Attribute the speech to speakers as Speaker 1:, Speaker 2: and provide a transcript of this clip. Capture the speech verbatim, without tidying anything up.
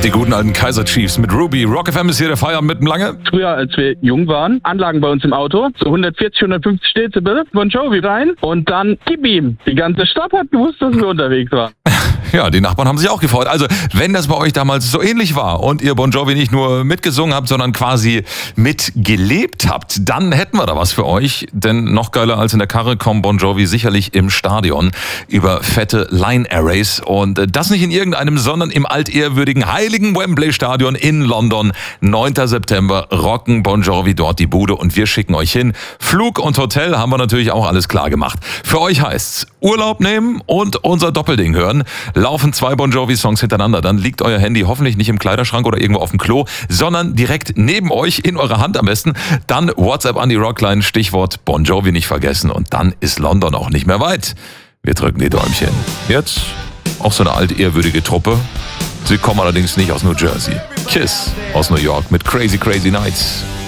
Speaker 1: Die guten alten Kaiser Chiefs mit Ruby. Rock F M ist hier der Feierabend mit dem Lange.
Speaker 2: Früher, als wir jung waren, Anlagen bei uns im Auto, so hundertvierzig, hundertfünfzig Dezibel, Bon Jovi rein und dann gib ihm. Die ganze Stadt hat gewusst, dass wir unterwegs waren.
Speaker 1: Ja, die Nachbarn haben sich auch gefreut. Also, wenn das bei euch damals so ähnlich war und ihr Bon Jovi nicht nur mitgesungen habt, sondern quasi mitgelebt habt, dann hätten wir da was für euch. Denn noch geiler als in der Karre kommen Bon Jovi sicherlich im Stadion über fette Line-Arrays. Und das nicht in irgendeinem, sondern im altehrwürdigen heiligen Wembley-Stadion in London. neunter September rocken Bon Jovi dort die Bude und wir schicken euch hin. Flug und Hotel haben wir natürlich auch alles klar gemacht. Für euch heißt's Urlaub nehmen und unser Doppelding hören. Laufen zwei Bon Jovi-Songs hintereinander, dann liegt euer Handy hoffentlich nicht im Kleiderschrank oder irgendwo auf dem Klo, sondern direkt neben euch, in eurer Hand am besten. Dann WhatsApp an die Rockline, Stichwort Bon Jovi nicht vergessen und dann ist London auch nicht mehr weit. Wir drücken die Däumchen. Jetzt auch so eine altehrwürdige Truppe. Sie kommen allerdings nicht aus New Jersey. Kiss aus New York mit Crazy Crazy Nights.